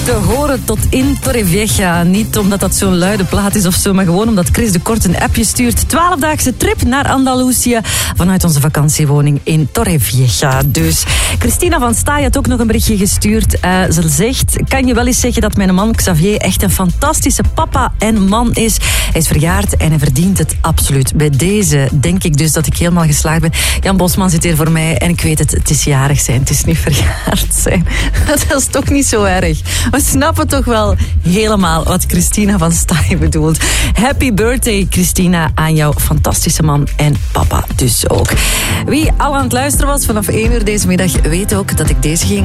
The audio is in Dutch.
te horen tot in Torrevieja. Niet omdat dat zo'n luide plaat is of zo, maar gewoon omdat Chris de Kort een appje stuurt. 12-daagse trip naar Andalusië vanuit onze vakantiewoning in Torrevieja. Dus Christina van Staaij had ook nog een berichtje gestuurd. Ze zegt, kan je wel eens zeggen dat mijn man Xavier echt een fantastische papa en man is. Hij is verjaard en hij verdient het absoluut. Bij deze denk ik dus dat ik helemaal geslaagd ben. Jan Bosman zit hier voor mij en ik weet het is jarig zijn, het is niet verjaard zijn. Dat is toch niet zo erg. We snappen toch wel helemaal wat Christina van Staaij bedoelt. Happy birthday, Christina, aan jouw fantastische man en papa dus ook. Wie al aan het luisteren was vanaf 1 uur deze middag, weet ook dat ik deze ging